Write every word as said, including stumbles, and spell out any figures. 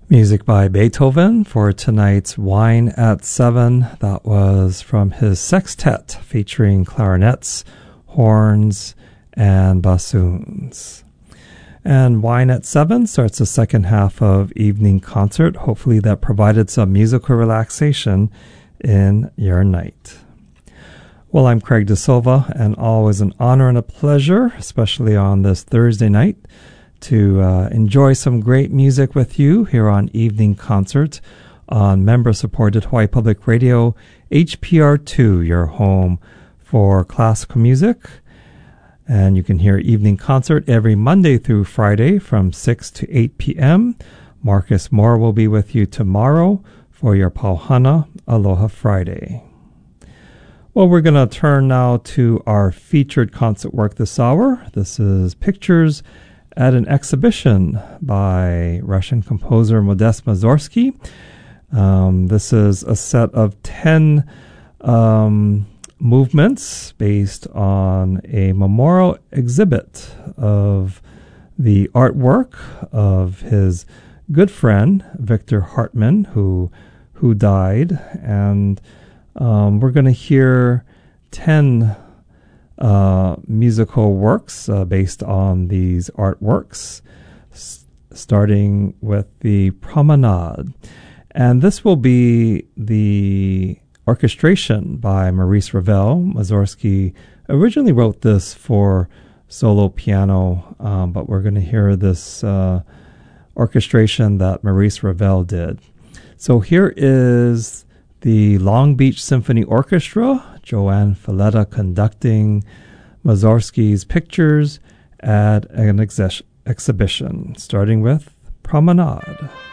Music by Beethoven for tonight's Wine at Seven. That was from his sextet featuring clarinets, horns, and bassoons. And Wine at Seven starts the second half of evening concert. Hopefully that provided some musical relaxation in your night. Well, I'm Craig De Silva, and always an honor and a pleasure, especially on this Thursday night, to uh, enjoy some great music with you here on Evening Concert on member-supported Hawaii Public Radio, H P R two, your home for classical music. And you can hear Evening Concert every Monday through Friday from six to eight p.m. Marcus Moore will be with you tomorrow for your Pauhana Aloha Friday. Well, we're going to turn now to our featured concert work this hour. This is Pictures at an Exhibition by Russian composer Modest Mussorgsky. Um, this is a set of ten um, movements based on a memorial exhibit of the artwork of his good friend Victor Hartmann, who who died. And um, we're going to hear ten Uh, musical works uh, based on these artworks, s- starting with the Promenade. And this will be the orchestration by Maurice Ravel. Mussorgsky originally wrote this for solo piano, um, but we're going to hear this uh, orchestration that Maurice Ravel did. So here is the Long Beach Symphony Orchestra, Joanne Falletta conducting Mussorgsky's Pictures at an ex- exhibition, starting with Promenade.